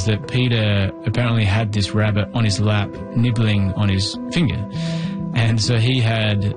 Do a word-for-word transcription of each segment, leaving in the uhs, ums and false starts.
was that Peter apparently had this rabbit on his lap nibbling on his finger. And so he had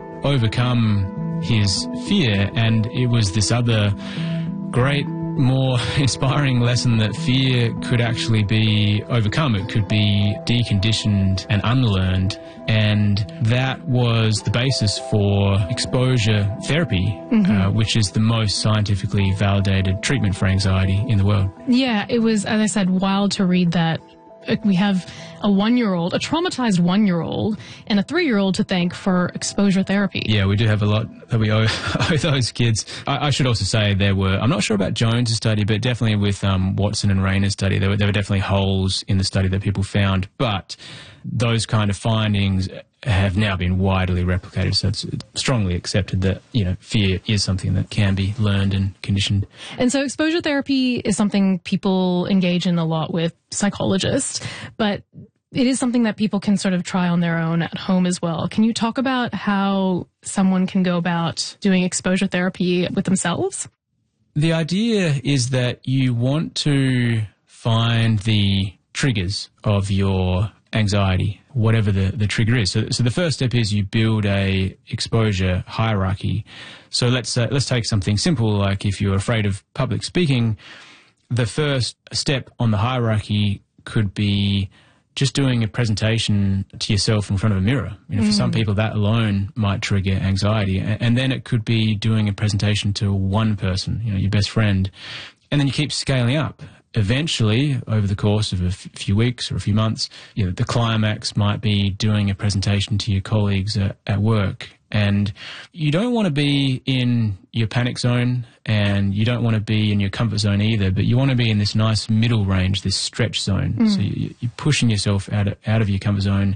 overcome his fear, and it was this other great, more inspiring lesson that fear could actually be overcome. It could be deconditioned and unlearned, and that was the basis for exposure therapy, mm-hmm. uh, which is the most scientifically validated treatment for anxiety in the world. Yeah, it was, as I said, wild to read that. We have a one-year-old, a traumatized one-year-old, and a three-year-old to thank for exposure therapy. Yeah, we do have a lot that we owe, owe those kids. I, I should also say there were, I'm not sure about Jones' study, but definitely with um, Watson and Rayner's study, there were, there were definitely holes in the study that people found. But those kind of findings have now been widely replicated, so it's strongly accepted that, you know, fear is something that can be learned and conditioned. And so exposure therapy is something people engage in a lot with psychologists, but it is something that people can sort of try on their own at home as well. Can you talk about how someone can go about doing exposure therapy with themselves? The idea is that you want to find the triggers of your anxiety, whatever the, the trigger is. So, so the first step is you build a exposure hierarchy. So let's uh, let's take something simple, like if you're afraid of public speaking, the first step on the hierarchy could be just doing a presentation to yourself in front of a mirror. You know, mm. for some people that alone might trigger anxiety, and, and then it could be doing a presentation to one person, you know, your best friend, and then you keep scaling up. Eventually, over the course of a f- few weeks or a few months, you know, the climax might be doing a presentation to your colleagues at, at work. And you don't want to be in your panic zone, and you don't want to be in your comfort zone either, but you want to be in this nice middle range, this stretch zone. Mm. So you, you're pushing yourself out of, out of your comfort zone.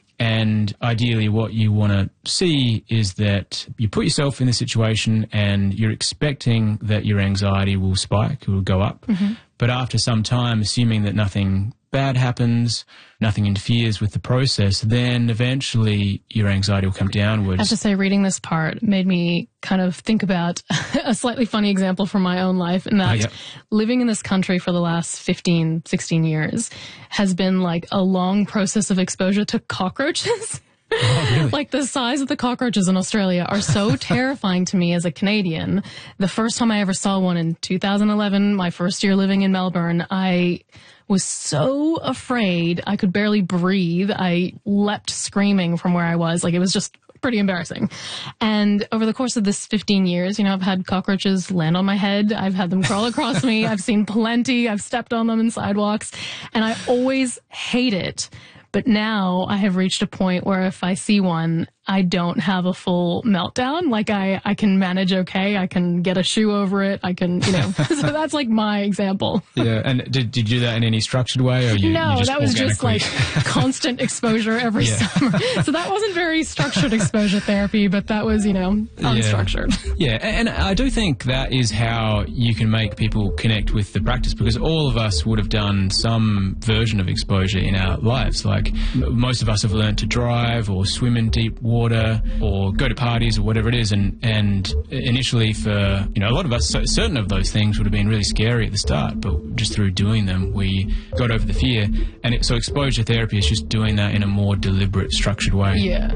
And ideally what you want to see is that you put yourself in this situation and you're expecting that your anxiety will spike, it will go up. Mm-hmm. But after some time, assuming that nothing bad happens, nothing interferes with the process, then eventually your anxiety will come downwards. I have to say, reading this part made me kind of think about a slightly funny example from my own life, in that oh, yeah. living in this country for the last fifteen, sixteen years has been like a long process of exposure to cockroaches. Oh, really? Like, the size of the cockroaches in Australia are so terrifying to me as a Canadian. The first time I ever saw one in two thousand eleven, my first year living in Melbourne, I was so afraid I could barely breathe. I leapt screaming from where I was. Like, it was just pretty embarrassing. And over the course of this fifteen years, you know, I've had cockroaches land on my head. I've had them crawl across me. I've seen plenty. I've stepped on them in sidewalks. And I always hate it. But now I have reached a point where if I see one, I don't have a full meltdown. Like, I, I can manage okay. I can get a shoe over it. I can, you know, so that's like my example. Yeah. And did, did you do that in any structured way? Or you, no, you just that was just like constant exposure every yeah. summer. So that wasn't very structured exposure therapy, but that was, you know, unstructured. Yeah. yeah. And I do think that is how you can make people connect with the practice, because all of us would have done some version of exposure in our lives. Like, most of us have learned to drive or swim in deep water or go to parties or whatever it is. And, and initially for, you know, a lot of us, certain of those things would have been really scary at the start, but just through doing them, we got over the fear. And it, so exposure therapy is just doing that in a more deliberate, structured way. Yeah.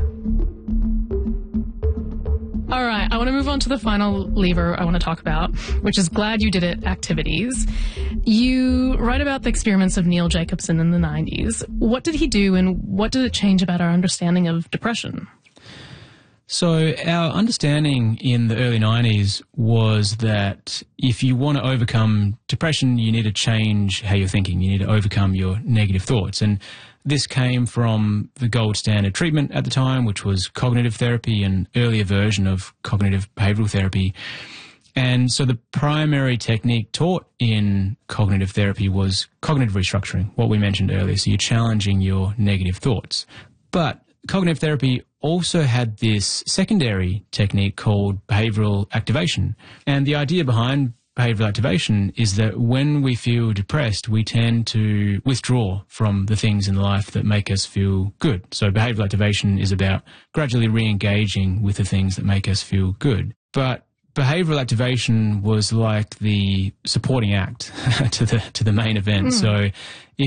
All right, I want to move on to the final lever I want to talk about, which is Glad You Did It activities. You write about the experiments of Neil Jacobson in the nineties. What did he do, and what did it change about our understanding of depression? So our understanding in the early nineties was that if you want to overcome depression, you need to change how you're thinking. You need to overcome your negative thoughts. And this came from the gold standard treatment at the time, which was cognitive therapy, an earlier version of cognitive behavioral therapy. And so the primary technique taught in cognitive therapy was cognitive restructuring, what we mentioned earlier. So you're challenging your negative thoughts. But cognitive therapy also had this secondary technique called behavioral activation. And the idea behind behavioral activation is that when we feel depressed, we tend to withdraw from the things in life that make us feel good. So behavioral activation is about gradually re-engaging with the things that make us feel good. But behavioral activation was like the supporting act to the to the main event. Mm. So if